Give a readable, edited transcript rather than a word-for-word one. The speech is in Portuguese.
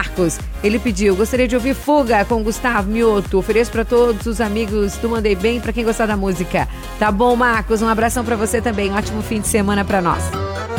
Marcos. Ele pediu, gostaria de ouvir Fuga com Gustavo Mioto. Ofereço pra todos os amigos do Mandei Bem, pra quem gostar da música. Tá bom, Marcos? Um abração pra você também. Um ótimo fim de semana pra nós.